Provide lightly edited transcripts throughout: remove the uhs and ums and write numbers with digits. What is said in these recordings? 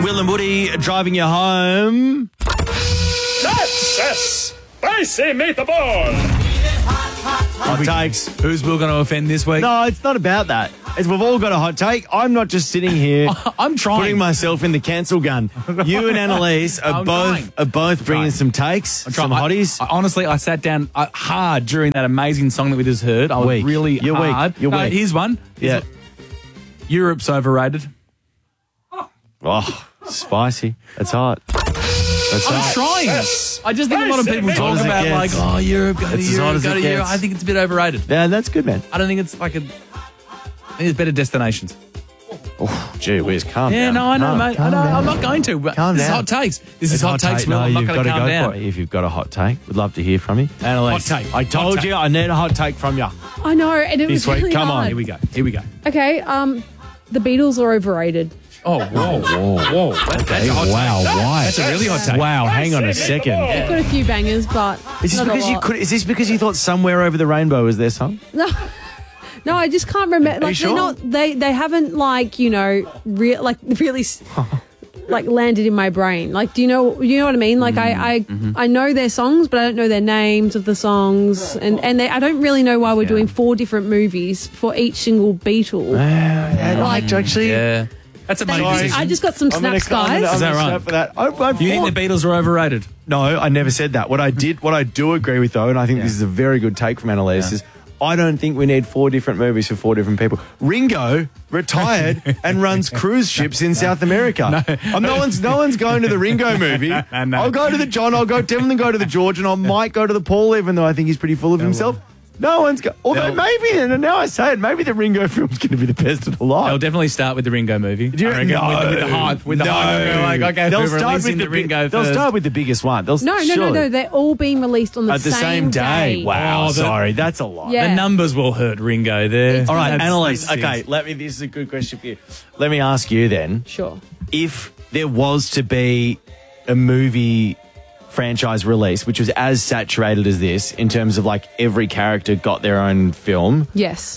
Will and Woody driving you home. That's a spicy meatball. Hot takes. Who's Will going to offend this week? No, it's not about that. We've all got a hot take. I'm not just sitting here I'm trying. putting myself in the cancel gun. You and Annalise are both bringing some takes, some hotties. Honestly, I sat down hard during that amazing song that we just heard. I was Weak. really You're hard. weak. You're weak. Here's one. Yeah. Europe's overrated. Oh, spicy. That's hot. That's I'm hot. trying. I just think a lot of people talk as it about gets. Europe, go to It's as hot Europe, as go it to Europe. gets. I think it's a bit overrated. Yeah, that's good, man. I don't think it's like a... I think there's better destinations. Oh, gee whiz, calm Yeah, down. no, I know, mate. I know, I'm not going to. But Calm this down. is hot takes. This is hot takes, Will. No, I'm not you've going got to to calm go down. for it. If you've got a hot take, we'd love to hear from you. Annalise, Hot take. I told you I need a hot take from you. I know, and it This was week, really come on, hard. Here we go. Here we go. Okay, the Beatles are overrated. Oh, whoa. That's a hot Wow, take. why? That's a really hot take. Wow, hang on a second. They've got a few bangers, but Is not a lot. is this because you thought Somewhere Over the Rainbow was their song? No, I just can't remember. Are you Like sure? they're not. They haven't really like landed in my brain. Like, do you know what I mean? Like I know their songs, but I don't know their names of the songs, and I don't really know why we're doing 4 different movies for each single Beatle. Actually, Yeah. That's a main decision. I just got some snaps, guys. Is that right? For that. Do you think the Beatles are overrated? No, I never said that. What I do agree with though, and I think this is a very good take from Annalise, is I don't think we need 4 different movies for 4 different people. Ringo retired and runs cruise ships in South America. No one's going to the Ringo movie. No. I'll go to the John. I'll definitely go to the George, and I might go to the Paul, even though I think he's pretty full of himself. No one's going. Although maybe, and now I say it, maybe the Ringo film's going to be the best of the lot. They'll definitely start with the Ringo movie. Do you I reckon, no. with the hype. With the hype. They're like, okay, they'll we're start releasing with the Ringo They'll first. start with the biggest one. No. They're all being released on the At the same day. Wow, Oh, sorry, that's a lot. Yeah. The numbers will hurt Ringo there. All right, That's- Annalise. that's Okay, serious. this is a good question for you. Let me ask you then. Sure. If there was to be a movie franchise release which was as saturated as this in terms of like every character got their own film, Yes.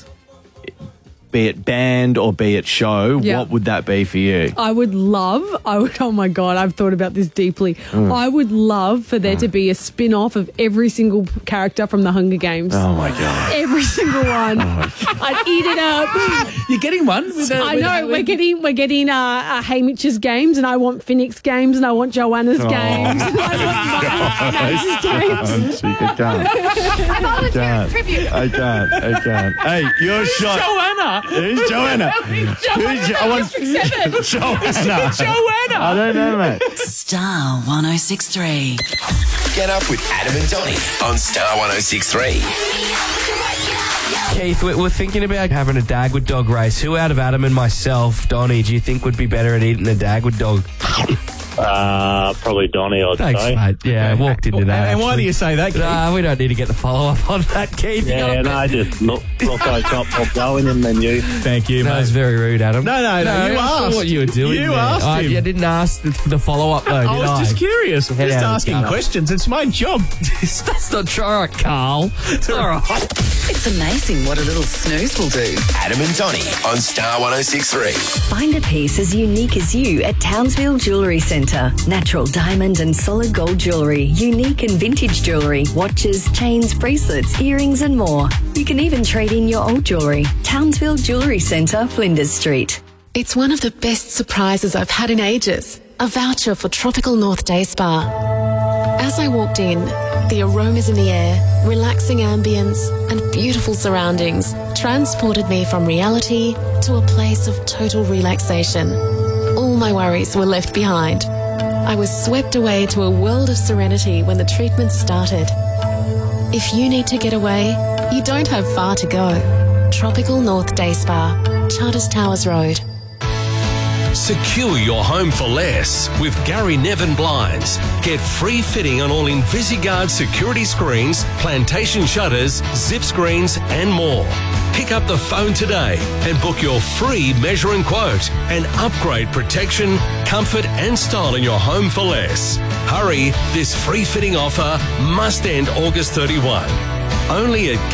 be it band or be it show, Yeah. what would that be for you? I would, oh my God, I've thought about this deeply. I would love for there to be a spin-off of every single character from the Hunger Games. Oh my God. Every single one. I'd eat it up. You're getting one? I know, we're getting Haymitch's games, and I want Phoenix games, and I want Joanna's games, and I want Max's games. I can't. Hey, you're shot. Joanna! Who's Joanna? I want Joanna. Joanna! I don't know, mate. Star 1063. Get up with Adam and Donnie on Star 1063. Keith, we're thinking about having a Dagwood dog race. Who out of Adam and myself, Donnie, do you think would be better at eating a Dagwood dog? Probably Donnie, I'd Thanks, say. mate. Yeah, I walked into that. And why do you say that, Keith? We don't need to get the follow-up on that, Keith. Yeah, no, just look I got more going in than you. Thank you, That was very rude, Adam. No, you I saw asked. what you were doing. You there. asked him. I didn't ask the follow-up, though, did I was just curious. I'm Head just out, asking Carl. questions. It's my job. That's not true. All right, Carl. It's all right. It's amazing what a little snooze will do. Adam and Donnie on Star 1063. Find a piece as unique as you at Townsville Jewellery Centre. Natural diamond and solid gold jewellery, unique and vintage jewellery, watches, chains, bracelets, earrings and more. You can even trade in your old jewellery. Townsville Jewellery Centre, Flinders Street. It's one of the best surprises I've had in ages. A voucher for Tropical North Day Spa. As I walked in, the aromas in the air, relaxing ambience, and beautiful surroundings transported me from reality to a place of total relaxation. All my worries were left behind. I was swept away to a world of serenity when the treatment started. If you need to get away, you don't have far to go. Tropical North Day Spa, Charters Towers Road. Secure your home for less with Gary Nevin Blinds. Get free fitting on all InvisiGuard security screens, plantation shutters, zip screens and more. Pick up the phone today and book your free measure and quote and upgrade protection, comfort and style in your home for less. Hurry, this free fitting offer must end August 31. Only at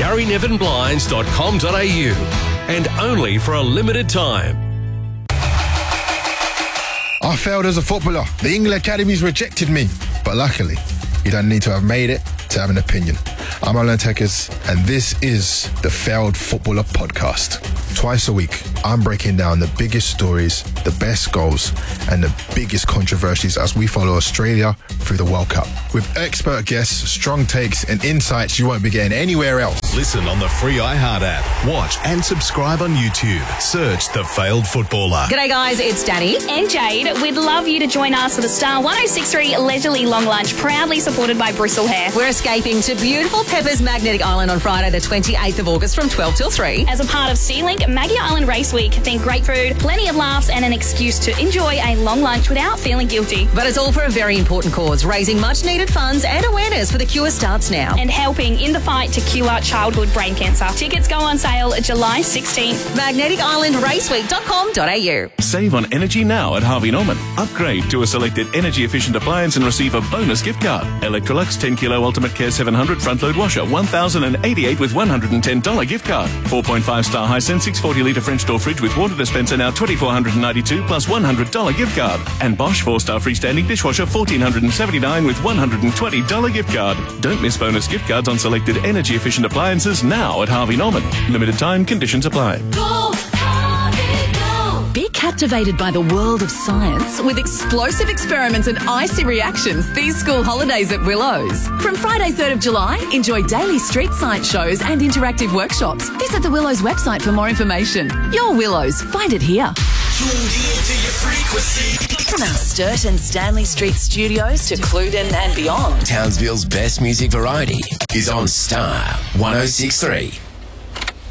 GaryNevinBlinds.com.au and only for a limited time. I failed as a footballer. The England academies rejected me. But luckily, you don't need to have made it to have an opinion. I'm Alan Tekers, and this is the Failed Footballer Podcast. Twice a week, I'm breaking down the biggest stories, the best goals, and the biggest controversies as we follow Australia through the World Cup. With expert guests, strong takes, and insights you won't be getting anywhere else. Listen on the free iHeart app. Watch and subscribe on YouTube. Search The Failed Footballer. G'day guys, it's Danny. And Jade. We'd love you to join us for the Star 106.3 Leisurely Long Lunch, proudly supported by Bristle Hair. We're escaping to beautiful Pepper's Magnetic Island on Friday the 28th of August from 12 till 3. As a part of Sea-Link Maggie Island Race Week, think great food, plenty of laughs and an excuse to enjoy a long lunch without feeling guilty. But it's all for a very important cause, raising much needed funds and awareness for the cure starts now. And helping in the fight to cure childhood brain cancer. Tickets go on sale July 16th. MagneticIslandRaceweek.com.au. Save on energy now at Harvey Norman. Upgrade to a selected energy-efficient appliance and receive a bonus gift card. Electrolux 10 Kilo Ultimate Care 700 front load washer, $1,088 with $110 gift card. 4.5-star Hisense 640 litre French door fridge with water dispenser now $2,492 plus $100 gift card. And Bosch 4-star freestanding dishwasher $1,479 with $120 gift card. Don't miss bonus gift cards on selected energy-efficient appliances now at Harvey Norman. Limited time, conditions apply. Be captivated by the world of science with explosive experiments and icy reactions these school holidays at Willows. From Friday 3rd of July, enjoy daily street science shows and interactive workshops. Visit the Willows website for more information. Your Willows, find it here. From our Sturt and Stanley Street studios to Cluden and beyond. Townsville's best music variety is on Star 106.3.